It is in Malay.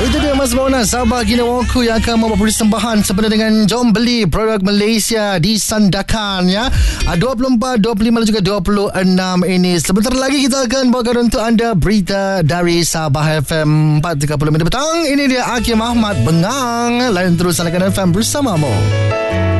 Itu dia Mas Mauna, Sabah Kinabalu yang akan membawa persembahan sempena dengan jom beli produk Malaysia di Sandakan ya. 24, 25 dan juga 26 ini. Sebentar lagi kita akan bawakan untuk anda berita dari Sabah FM 4.30 petang. Ini dia Hakim Ahmad Bengang. Lain terus Sandakan FM bersamamu.